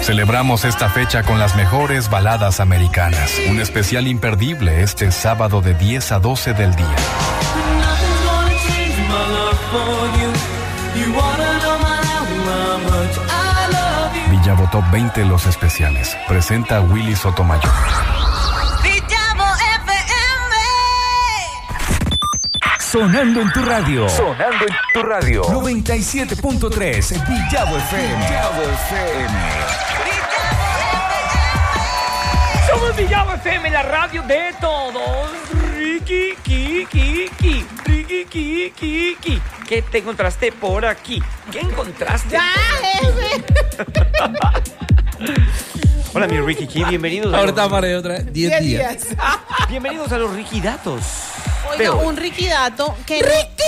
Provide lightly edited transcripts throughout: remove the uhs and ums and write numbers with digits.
Celebramos esta fecha con las mejores baladas americanas. Un especial imperdible este sábado de 10 a 12 del día. Villavo Top 20 Los Especiales. Presenta Willy Sotomayor. Sonando en tu radio. Sonando en tu radio. 97.3 Villavo FM. Villavo FM. Somos Villavo FM, la radio de todos. Ricky, Ricky. ¿Qué te encontraste por aquí? ¿Qué encontraste? Hola, mi Ricky Key, bienvenidos. Ahorita paré otra vez. 10 días. Bienvenidos a los Ricky Datos. Oiga, un Ricky Dato que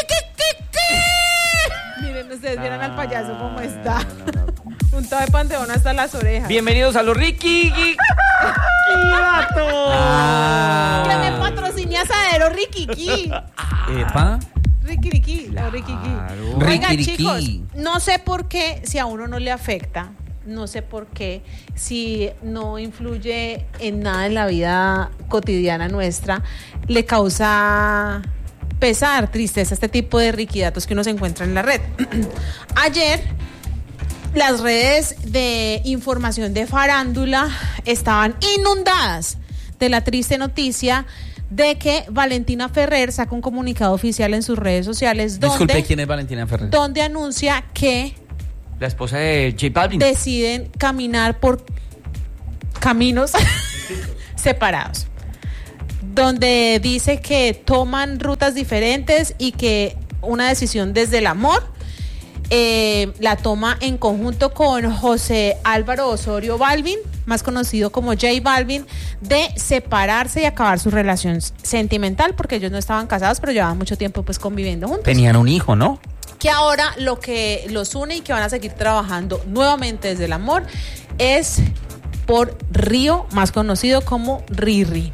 miren, ustedes vieron al payaso cómo está. Untado de panteón hasta las orejas. Bienvenidos a los Ricky Datos. Que me patrocine asadero Ricky Key. Epa. Ricky. Oigan, Ricky. chicos, no sé por qué, si a uno no le afecta, no sé por qué, si no influye en nada en la vida cotidiana nuestra, le causa pesar, tristeza, este tipo de riquidatos que uno se encuentra en la red. Ayer, las redes de información de farándula estaban inundadas de la triste noticia de que Valentina Ferrer saca un comunicado oficial en sus redes sociales Disculpe, ¿quién es Valentina Ferrer? donde anuncia que la esposa de J Balvin deciden caminar por caminos separados, donde dice que toman rutas diferentes y que una decisión desde el amor la toma en conjunto con José Álvaro Osorio Balvin, más conocido como J Balvin, de separarse y acabar su relación sentimental, porque ellos no estaban casados, pero llevaban mucho tiempo pues conviviendo juntos. Tenían un hijo, ¿no? Que ahora lo que los une y que van a seguir trabajando nuevamente desde el amor es por Río, más conocido como Riri.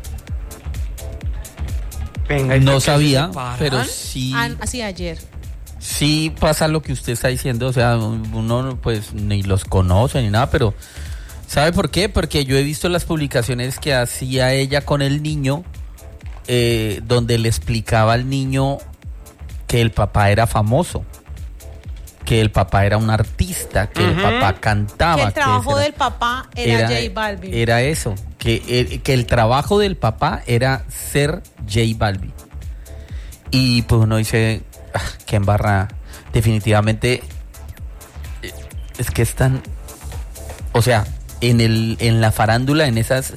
Venga, No sabía, pero sí. Así ayer. Sí pasa lo que usted está diciendo, o sea, uno pues ni los conoce ni nada, pero ¿sabe por qué? Porque yo he visto las publicaciones que hacía ella con el niño, donde le explicaba al niño que el papá era famoso, que el papá era un artista, que el papá cantaba. Que el trabajo del papá era J Balvin. Era eso, que el trabajo del papá era ser J Balvin. Y pues uno dice, qué embarrada. Definitivamente es que están, o sea, en la farándula, en esas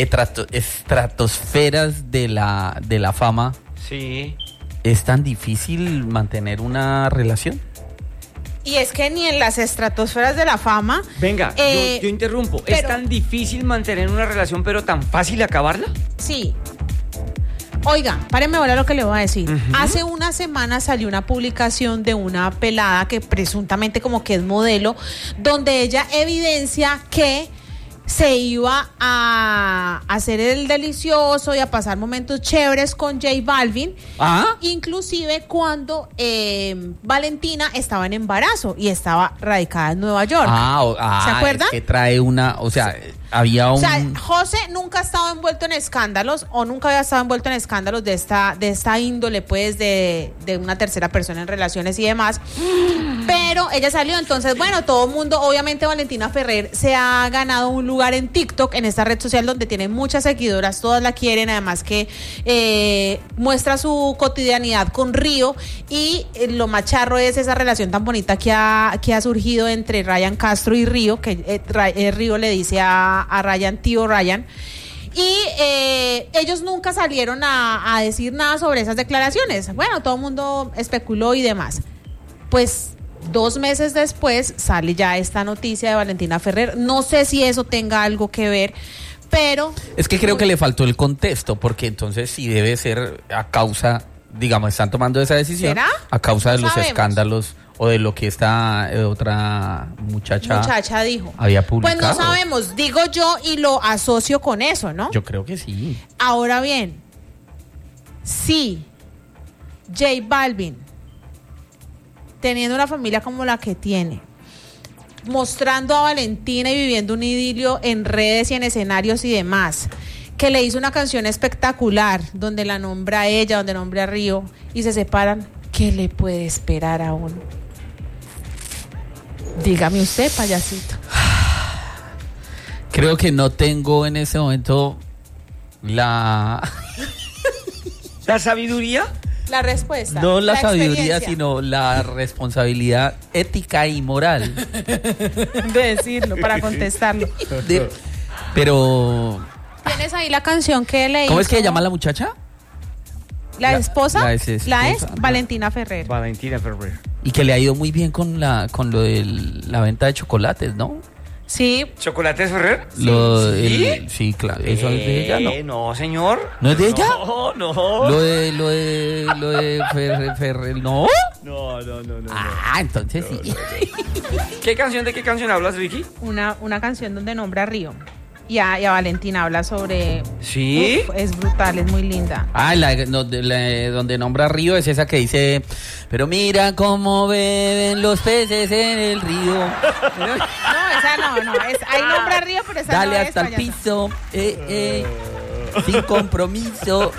estratosferas de la fama. Sí. ¿Es tan difícil mantener una relación? Y es que ni en las estratosferas de la fama. Venga, yo interrumpo. ¿Es tan difícil mantener una relación, pero tan fácil acabarla? Sí. Oiga, párenme ahora lo que le voy a decir. Hace una semana salió una publicación de una pelada que presuntamente como que es modelo, donde ella evidencia que se iba a hacer el delicioso y a pasar momentos chéveres con J Balvin, inclusive cuando Valentina estaba en embarazo y estaba radicada en Nueva York. ¿Se acuerdan? Es que trae una, o sea, había un... O sea, José nunca ha estado envuelto en escándalos, o nunca había estado envuelto en escándalos de esta índole, pues, de una tercera persona en relaciones y demás. Pero ella salió, entonces, bueno, todo el mundo, obviamente Valentina Ferrer se ha ganado un lugar en TikTok, en esta red social donde tiene muchas seguidoras, todas la quieren, además que muestra su cotidianidad con Río, y lo más charro es esa relación tan bonita que ha surgido entre Ryan Castro y Río, que Río le dice a Ryan, tío Ryan. Y ellos nunca salieron a decir nada sobre esas declaraciones. Bueno, todo el mundo especuló y demás. Pues 2 meses después sale ya esta noticia de Valentina Ferrer. No sé si eso tenga algo que ver, pero... Es que creo que le faltó el contexto, porque entonces sí debe ser a causa, digamos, están tomando esa decisión. ¿Será? A causa de No los sabemos. escándalos o de lo que esta otra muchacha dijo. había publicado. Pues no sabemos, digo yo, y lo asocio con eso, ¿no? Yo creo que sí. Ahora bien, sí, J Balvin, teniendo una familia como la que tiene, mostrando a Valentina y viviendo un idilio en redes y en escenarios y demás, que le hizo una canción espectacular donde la nombra a ella, donde nombra a Río y se separan, ¿qué le puede esperar aún? Dígame usted, payasito. Creo que no tengo en ese momento la sabiduría. La respuesta. No la sabiduría, experiencia. sino la responsabilidad ética y moral. De decirlo, para contestarlo. Pero, ¿Tienes ahí la canción que le ¿cómo es hizo que se llama la muchacha? la esposa? la exesposa. La es Valentina Ferrer. Valentina Ferrer. Y que le ha ido muy bien con lo de la venta de chocolates, ¿no? Sí, ¿Chocolates Ferrer? Sí, claro. ¿Eso es de ella? No, señor. ¿No es de ella? No. Lo de Ferrer, ¿no? No. Ah, entonces sí. ¿De qué canción hablas, Ricky? una canción donde nombra a Río. Y a Valentina habla sobre... ¿Sí? Es brutal, es muy linda. Ah, donde nombra a Río es esa que dice, pero mira cómo beben los peces en el río. No, esa no. Ahí nombra a Río, pero esa Dale no es, hasta el payasa. piso, sin compromiso.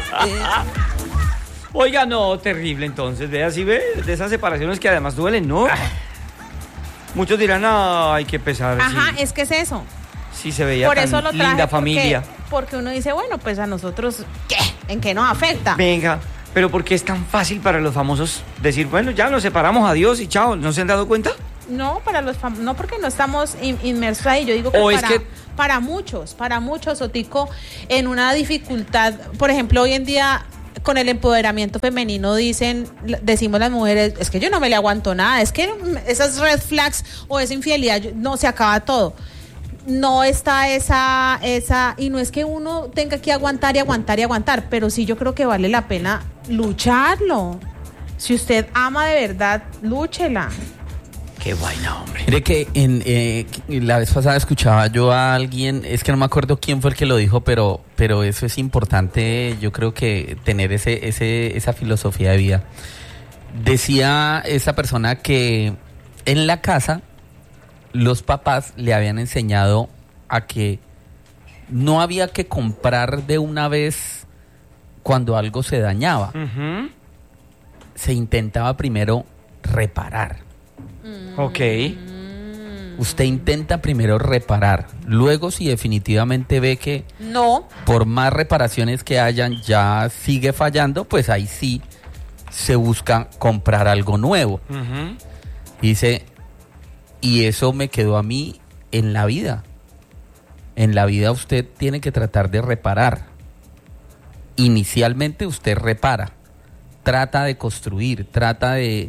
Oiga, no, terrible entonces. Ve así, ve, de esas separaciones que además duelen, ¿no? Muchos dirán, ay, qué pesar. Ajá, sí. es que es eso. Sí, se veía Por tan eso lo traje, linda familia. porque uno dice, bueno, pues a nosotros, ¿qué? ¿En qué nos afecta? Venga, pero ¿por qué es tan fácil para los famosos decir, bueno, ya nos separamos, adiós y chao? ¿No se han dado cuenta? No, no porque no estamos inmersos ahí. Yo digo que, para muchos, Otico, en una dificultad, por ejemplo, hoy en día con el empoderamiento femenino decimos las mujeres, es que yo no me le aguanto nada, es que esas red flags o esa infidelidad, no, se acaba todo. No está esa, y no es que uno tenga que aguantar, pero sí yo creo que vale la pena lucharlo. Si usted ama de verdad, lúchela. Qué vaina, hombre. Mire que la vez pasada escuchaba yo a alguien, es que no me acuerdo quién fue el que lo dijo, pero eso es importante, yo creo que tener esa filosofía de vida. Decía esa persona que en la casa los papás le habían enseñado a que no había que comprar de una vez cuando algo se dañaba. Uh-huh. Se intentaba primero reparar. Ok. Usted intenta primero reparar. Luego, si definitivamente ve que No. por más reparaciones que hayan ya sigue fallando, pues ahí sí se busca comprar algo nuevo. Uh-huh. Dice, y eso me quedó a mí en la vida. En la vida usted tiene que tratar de reparar. Inicialmente usted repara, trata de construir, trata de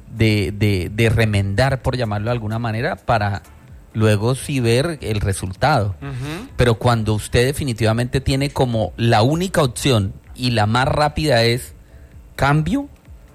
remendar, por llamarlo de alguna manera, para luego sí ver el resultado. Uh-huh. Pero cuando usted definitivamente tiene como la única opción y la más rápida es cambio,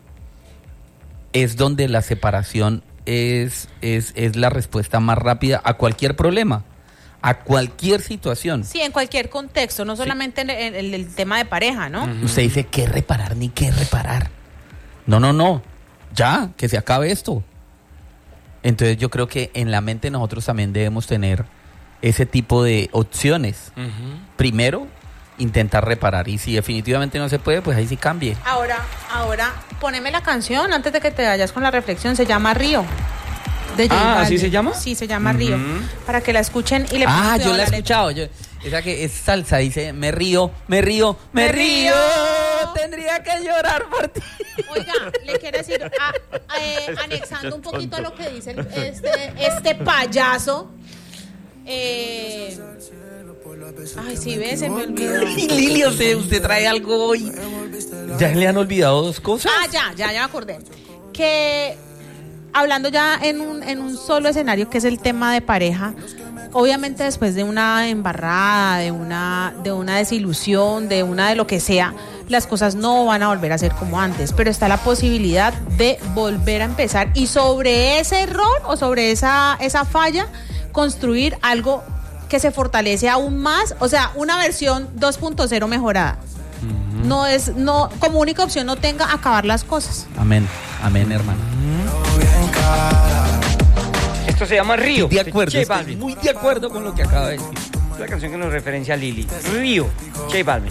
es donde la separación es la respuesta más rápida a cualquier problema, a cualquier situación. Sí, en cualquier contexto, no solamente en el tema de pareja, ¿no? Uh-huh. Usted dice, ¿qué reparar ni qué reparar? No. Ya, que se acabe esto. Entonces yo creo que en la mente nosotros también debemos tener ese tipo de opciones. Uh-huh. Primero, intentar reparar. Y si definitivamente no se puede, pues ahí sí cambie. Ahora, poneme la canción antes de que te vayas con la reflexión. Se llama Río. De J Balvin. ¿así se llama? Sí, se llama Río. Para que la escuchen y le pongan cuidado Yo la he letra. escuchado. Esa que es salsa, dice, me río. Tendría que llorar por ti. Oiga, le quiero decir, anexando un poquito a lo que dice este payaso. Ay, sí, ve, se me olvidó. Lili, usted trae algo hoy. ¿Ya le han olvidado dos cosas? Ya me acordé. Que hablando ya en un solo escenario, que es el tema de pareja, obviamente después de una embarrada, de una desilusión, de lo que sea, las cosas no van a volver a ser como antes, pero está la posibilidad de volver a empezar y sobre ese error o sobre esa falla construir algo que se fortalece aún más, o sea, una versión 2.0 mejorada. No, como única opción no tenga acabar las cosas. Amén, hermano. Esto se llama Río. De acuerdo, J estoy Balvin. muy de acuerdo con lo que acaba de decir. Es la canción que nos referencia a Lili. Río, J Balvin.